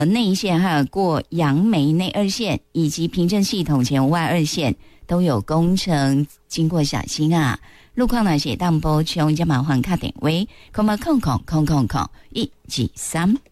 内一线还有过杨梅内二线以及平镇系统前外二线都有工程，经过小心啊。路况呢是当波穷，加麻烦卡点位，0.00000123。